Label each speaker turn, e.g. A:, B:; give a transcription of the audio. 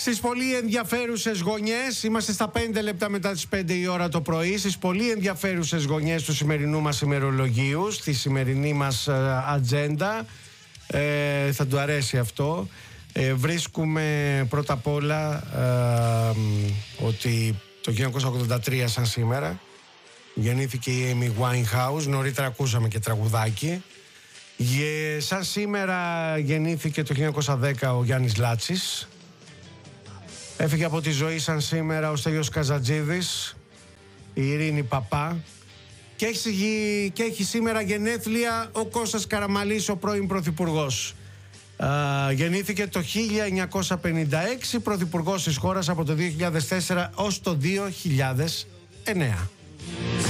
A: Στις πολύ ενδιαφέρουσες γωνιές, είμαστε στα 5 λεπτά μετά τις 5 η ώρα το πρωί, στις πολύ ενδιαφέρουσες γωνιές του σημερινού μας ημερολογίου, στη σημερινή μας ατζέντα, θα του αρέσει αυτό. Βρίσκουμε πρώτα απ' όλα ότι το 1983 σαν σήμερα γεννήθηκε η Amy Winehouse, νωρίτερα ακούσαμε και τραγουδάκι. Σαν σήμερα γεννήθηκε το 1910 ο Γιάννης Λάτσης. Έφυγε από τη ζωή σαν σήμερα ο Στέλιος Καζατζίδης, η Ειρήνη Παπά και έχει σήμερα γενέθλια ο Κώστας Καραμαλής, ο πρώην πρωθυπουργός. Γεννήθηκε το 1956, πρωθυπουργός της χώρας από το 2004 ως το 2009.